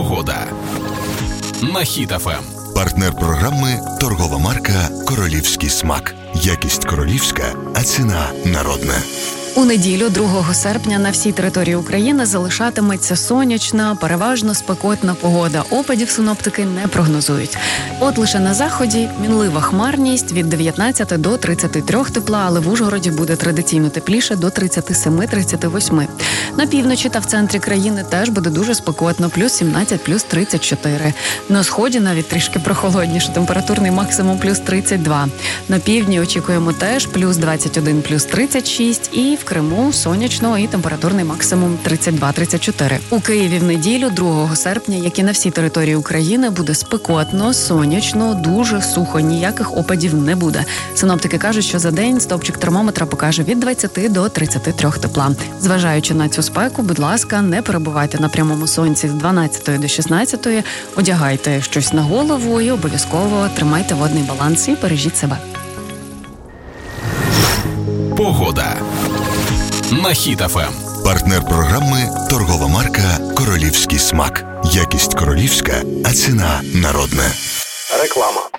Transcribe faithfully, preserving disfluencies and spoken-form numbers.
Погода на Хіт еф ем. Партнер програми – торгова марка «Королівський смак». Якість королівська, а ціна народна. У неділю, другого серпня, на всій території України залишатиметься сонячна, переважно спекотна погода. Опадів синоптики не прогнозують. От лише на заході мінлива хмарність від дев'ятнадцяти до тридцяти трьох тепла, але в Ужгороді буде традиційно тепліше до тридцяти семи - тридцяти восьми. На півночі та в центрі країни теж буде дуже спекотно, плюс сімнадцять, плюс тридцять чотири. На сході навіть трішки прохолодніше, температурний максимум плюс тридцять два. На півдні очікуємо теж плюс двадцять один, плюс тридцять шість, і в Криму сонячно і температурний максимум тридцять два - тридцять чотири. У Києві в неділю, другого серпня, як і на всій території України, буде спекотно, сонячно, дуже сухо, ніяких опадів не буде. Синоптики кажуть, що за день стовпчик термометра покаже від двадцяти до тридцяти трьох тепла. Зважаючи на цю спеку, будь ласка, не перебувайте на прямому сонці з дванадцятої до шістнадцятої, одягайте щось на голову і обов'язково тримайте водний баланс і бережіть себе. Погода на Хіт еф ем. Партнер програми – торгова марка «Королівський смак». Якість королівська, а ціна народна. Реклама.